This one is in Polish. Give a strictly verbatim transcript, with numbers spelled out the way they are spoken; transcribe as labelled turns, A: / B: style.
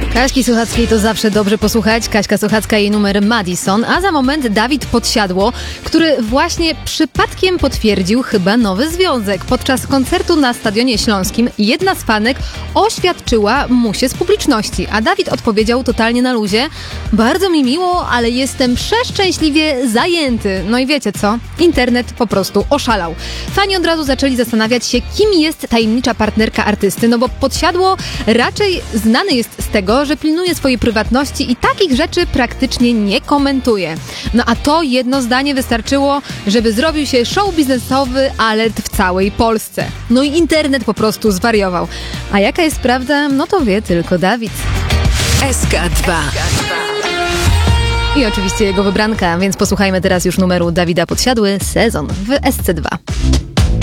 A: Kaśki Suchackiej to zawsze dobrze posłuchać. Kaśka Suchacka, jej numer Madison, a za moment Dawid Podsiadło, który właśnie przypadkiem potwierdził chyba nowy związek. Podczas koncertu na Stadionie Śląskim jedna z fanek oświadczyła mu się z publiczności, a Dawid odpowiedział totalnie na luzie: bardzo mi miło, ale jestem przeszczęśliwie zajęty. No i wiecie co? Internet po prostu oszalał. Fani od razu zaczęli zastanawiać się, kim jest tajemnicza partnerka artysty, no bo Podsiadło raczej znany jest z tego, że pilnuje swojej prywatności i takich rzeczy praktycznie nie komentuje. No a to jedno zdanie wystarczyło, żeby zrobił się show biznesowy alert w całej Polsce. No i internet po prostu zwariował. A jaka jest prawda? No to wie tylko Dawid.
B: S K dwa.
A: I oczywiście jego wybranka, więc posłuchajmy teraz już numeru Dawida Podsiadły, Sezon w S C dwa.